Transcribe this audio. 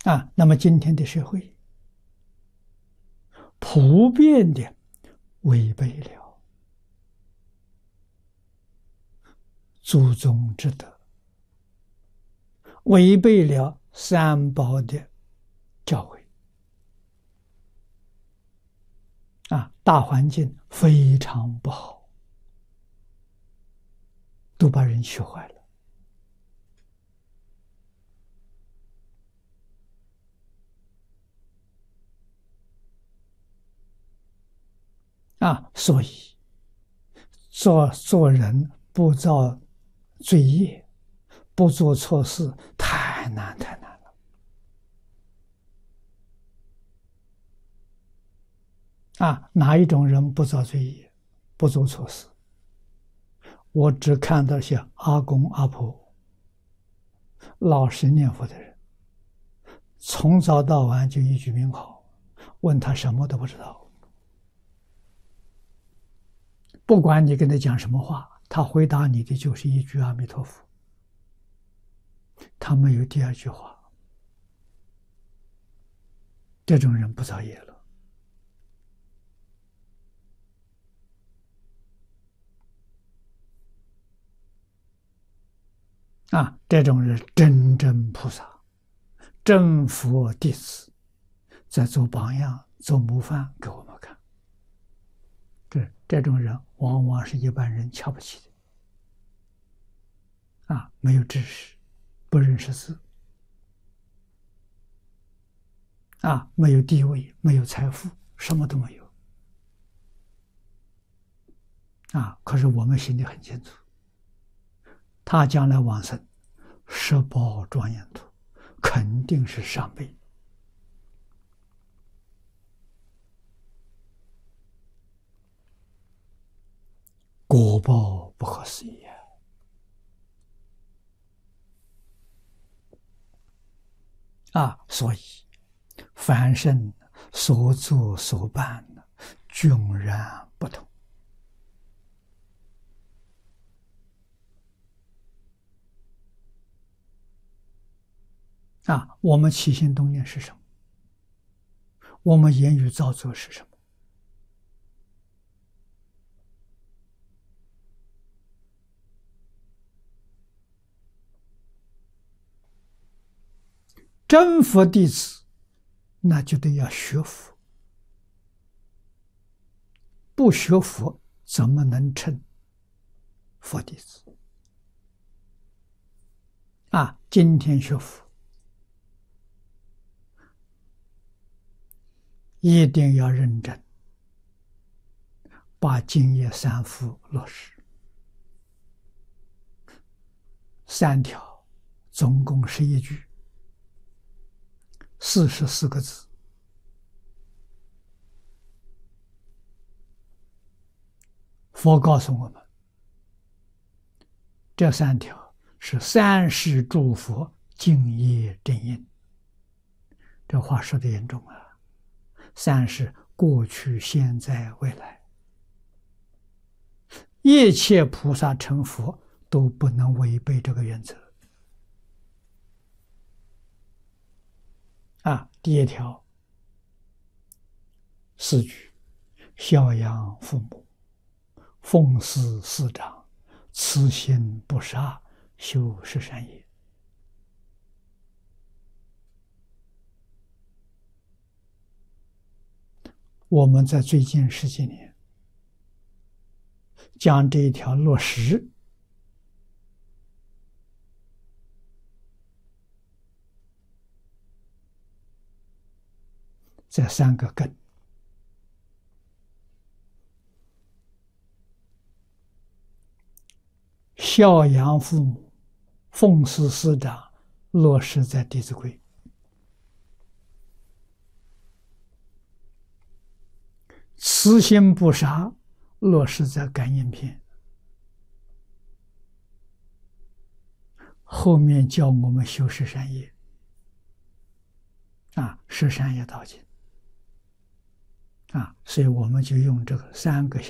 那么今天的社会普遍的违背了祖宗之德，违背了三宝的教诲，大环境非常不好，都把人学坏了。所以做人不造罪业，不做错事，太难了。哪一种人不造罪业，不做错事？我只看到些阿公阿婆老实念佛的人，从早到晚就一句名号，问他什么都不知道。不管你跟他讲什么话，他回答你的就是一句阿弥陀佛，他没有第二句话。这种人不造业了。这种人真正菩萨，真佛弟子，在做榜样、做模范给我们看。这种人往往是一般人瞧不起的。没有知识，不认识字，没有地位，没有财富，什么都没有。可是我们心里很清楚，他将来往生，十宝庄严土，肯定是上辈。果报不可思议所以凡圣所作所办迥然不同。我们起心动念是什么？我们言语造作是什么？真佛弟子，那就得要学佛，不学佛怎么能称佛弟子？今天学佛，一定要认真，把净业三福落实。3条，总共11句，44个字。佛告诉我们，这3条是3世诸佛净业正因。这话说得严重3世过去、现在、未来，一切菩萨成佛都不能违背这个原则。第1条4句，孝养父母，奉事师长，慈心不杀，修十善业。我们在最近10几年将这一条落实，这3个根：孝养父母，奉事师长，落实在《弟子规》；慈心不杀，落实在《感应篇》。后面教我们修十善业，十善业道经。所以我们就用这个3个